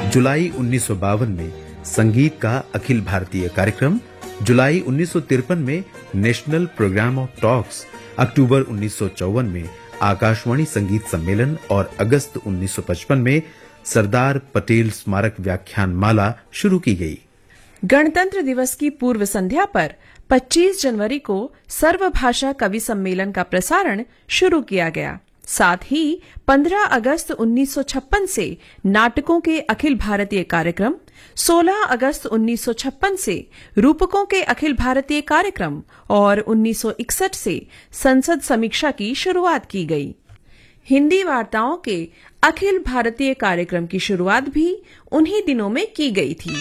जुलाई 1952 में संगीत का अखिल भारतीय कार्यक्रम, जुलाई 1953 में नेशनल प्रोग्राम ऑफ टॉक्स, अक्टूबर 1954 में आकाशवाणी संगीत सम्मेलन और अगस्त 1955 में सरदार पटेल स्मारक व्याख्यान माला शुरू की गई। गणतंत्र दिवस की पूर्व संध्या पर 25 जनवरी को सर्वभाषा कवि सम्मेलन का प्रसारण शुरू किया गया। साथ ही 15 अगस्त 1956 से नाटकों के अखिल भारतीय कार्यक्रम, 16 अगस्त 1956 से रूपकों के अखिल भारतीय कार्यक्रम और 1961 से संसद समीक्षा की शुरुआत की गई। हिंदी वार्ताओं के अखिल भारतीय कार्यक्रम की शुरुआत भी उन्हीं दिनों में की गई थी।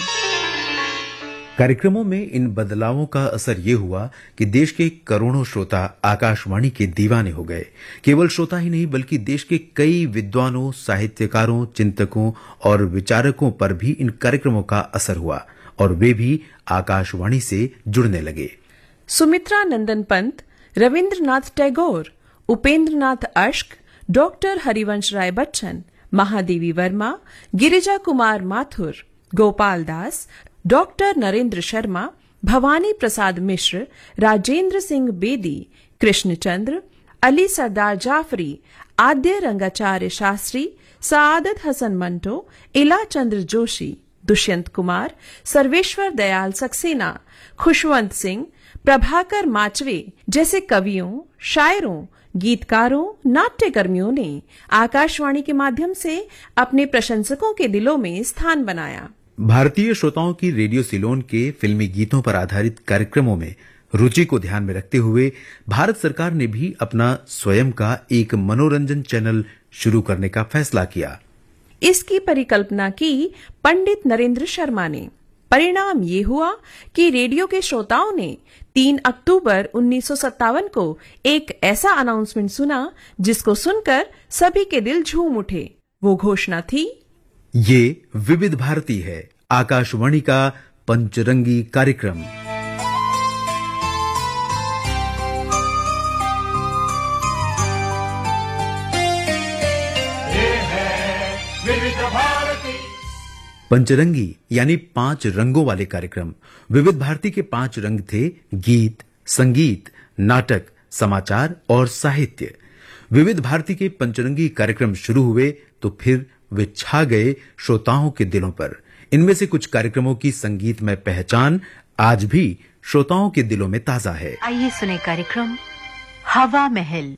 कार्यक्रमों में इन बदलावों का असर ये हुआ कि देश के करोड़ों श्रोता आकाशवाणी के दीवाने हो गए। केवल श्रोता ही नहीं बल्कि देश के कई विद्वानों, साहित्यकारों, चिंतकों और विचारकों पर भी इन कार्यक्रमों का असर हुआ और वे भी आकाशवाणी से जुड़ने लगे। सुमित्रा नंदन पंत, रविंद्रनाथ टैगोर, उपेंद्रनाथ अश्क, डॉक्टर हरिवंश राय बच्चन, महादेवी वर्मा, गिरिजा कुमार माथुर, गोपाल दास, डॉक्टर नरेंद्र शर्मा, भवानी प्रसाद मिश्र, राजेंद्र सिंह बेदी, कृष्णचंद्र, अली सरदार जाफरी, आद्य रंगाचार्य शास्त्री, सआदत हसन मंटो, इला चंद्र जोशी, दुष्यंत कुमार, सर्वेश्वर दयाल सक्सेना, खुशवंत सिंह, प्रभाकर माचवे जैसे कवियों, शायरों, गीतकारों, नाट्यकर्मियों ने आकाशवाणी के माध्यम से अपने प्रशंसकों के दिलों में स्थान बनाया। भारतीय श्रोताओं की रेडियो सिलोन के फिल्मी गीतों पर आधारित कार्यक्रमों में रुचि को ध्यान में रखते हुए भारत सरकार ने भी अपना स्वयं का एक मनोरंजन चैनल शुरू करने का फैसला किया। इसकी परिकल्पना की पंडित नरेंद्र शर्मा ने। परिणाम ये हुआ कि रेडियो के श्रोताओं ने 3 अक्टूबर 1957 को एक ऐसा अनाउंसमेंट सुना जिसको सुनकर सभी के दिल झूम उठे। वो घोषणा थी, ये विविध भारती है, आकाशवाणी का पंचरंगी कार्यक्रम। ये है विविध भारती। पंचरंगी यानी 5 रंगों वाले कार्यक्रम। विविध भारती के 5 रंग थे: गीत, संगीत, नाटक, समाचार और साहित्य। विविध भारती के पंचरंगी कार्यक्रम शुरू हुए तो फिर वे छा गए श्रोताओं के दिलों पर। इनमें से कुछ कार्यक्रमों की संगीतमय पहचान आज भी श्रोताओं के दिलों में ताजा है। आइए सुने कार्यक्रम हवा महल।